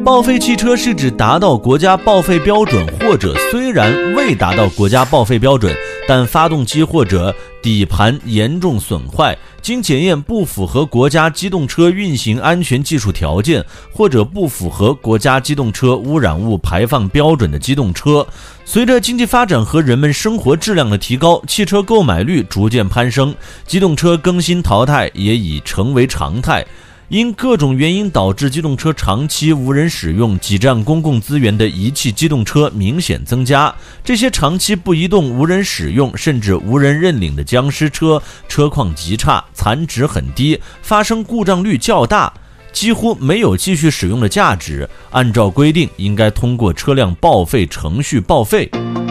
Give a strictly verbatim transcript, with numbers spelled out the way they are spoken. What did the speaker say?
报废汽车是指达到国家报废标准，或者虽然未达到国家报废标准，但发动机或者底盘严重损坏，经检验不符合国家机动车运行安全技术条件，或者不符合国家机动车污染物排放标准的机动车。随着经济发展和人们生活质量的提高，汽车购买率逐渐攀升，机动车更新淘汰也已成为常态。因各种原因导致机动车长期无人使用、挤占公共资源的遗弃机动车明显增加。这些长期不移动、无人使用甚至无人认领的僵尸车，车况极差，残值很低，发生故障率较大，几乎没有继续使用的价值。按照规定，应该通过车辆报废程序报废。